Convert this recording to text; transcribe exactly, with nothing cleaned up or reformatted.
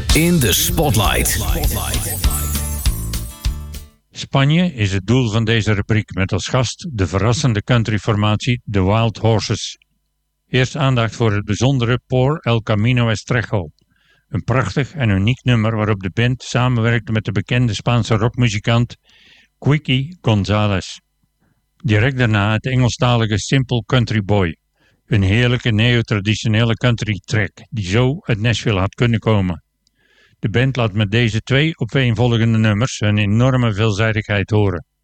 in de Spotlight. Spanje is het doel van deze rubriek met als gast de verrassende countryformatie The Wild Horses. Eerst aandacht voor het bijzondere Por el Camino Estrecho. Een prachtig en uniek nummer waarop de band samenwerkte met de bekende Spaanse rockmuzikant Quiqui González. Direct daarna het Engelstalige Simple Country Boy. Een heerlijke neo-traditionele country track die zo uit Nashville had kunnen komen. De band laat met deze twee opeenvolgende nummers hun enorme veelzijdigheid horen.